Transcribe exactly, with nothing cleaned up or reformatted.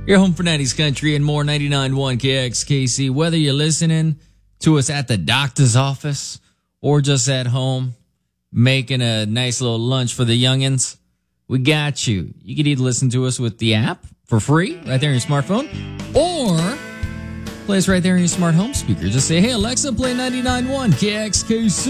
Your home for nineties country and more, ninety-nine point one K X K C. Whether you're listening to us at the doctor's office or just at home making a nice little lunch for the youngins, we got you. You can either listen to us with the app for free right there on your smartphone or play us right there on your smart home speaker. Just say, hey, Alexa, play ninety-nine point one K X K C.